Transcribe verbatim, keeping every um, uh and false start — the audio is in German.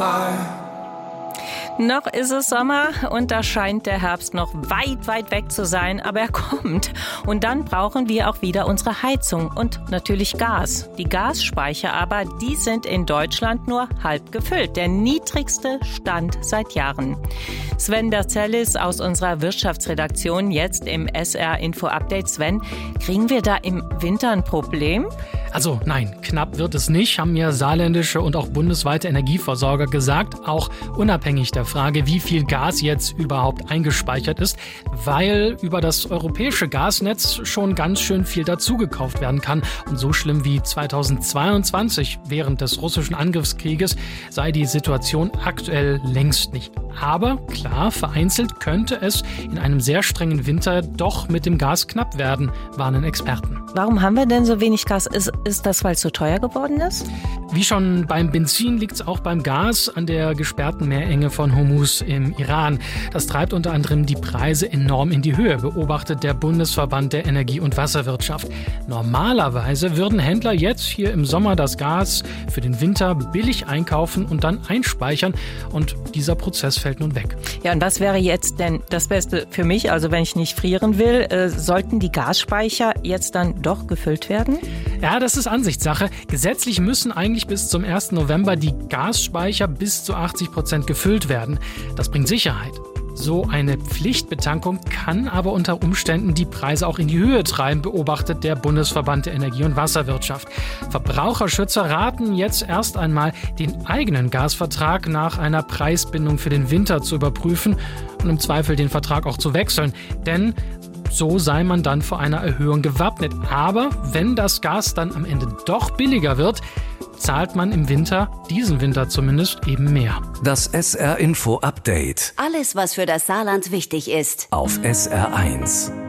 Noch ist es Sommer und da scheint der Herbst noch weit, weit weg zu sein, aber er kommt. Und dann brauchen wir auch wieder unsere Heizung und natürlich Gas. Die Gasspeicher aber, die sind in Deutschland nur halb gefüllt. Der niedrigste Stand seit Jahren. Sven Berzellis aus unserer Wirtschaftsredaktion jetzt im S R Info Update. Sven, kriegen wir da im Winter ein Problem? Also nein, knapp wird es nicht, haben mir saarländische und auch bundesweite Energieversorger gesagt, auch unabhängig der Frage, wie viel Gas jetzt überhaupt eingespeichert ist, weil über das europäische Gasnetz schon ganz schön viel dazugekauft werden kann. Und so schlimm wie zweitausendzweiundzwanzig während des russischen Angriffskrieges sei die Situation aktuell längst nicht. Aber klar, vereinzelt könnte es in einem sehr strengen Winter doch mit dem Gas knapp werden, warnen Experten. Warum haben wir denn so wenig Gas? Ist, ist das, weil es so teuer geworden ist? Wie schon beim Benzin liegt es auch beim Gas an der gesperrten Meerenge von Hormuz im Iran. Das treibt unter anderem die Preise enorm in die Höhe, beobachtet der Bundesverband der Energie- und Wasserwirtschaft. Normalerweise würden Händler jetzt hier im Sommer das Gas für den Winter billig einkaufen und dann einspeichern. Und dieser Prozess fällt nun weg. Ja, und was wäre jetzt denn das Beste für mich? Also wenn ich nicht frieren will, äh, sollten die Gasspeicher jetzt dann doch gefüllt werden? Ja, das ist Ansichtssache. Gesetzlich müssen eigentlich bis zum ersten November die Gasspeicher bis zu achtzig Prozent gefüllt werden. Das bringt Sicherheit. So eine Pflichtbetankung kann aber unter Umständen die Preise auch in die Höhe treiben, beobachtet der Bundesverband der Energie- und Wasserwirtschaft. Verbraucherschützer raten jetzt erst einmal, den eigenen Gasvertrag nach einer Preisbindung für den Winter zu überprüfen und im Zweifel den Vertrag auch zu wechseln. Denn so sei man dann vor einer Erhöhung gewappnet. Aber wenn das Gas dann am Ende doch billiger wird, zahlt man im Winter, diesen Winter zumindest, eben mehr. Das S R Info Update. Alles, was für das Saarland wichtig ist. Auf S R eins.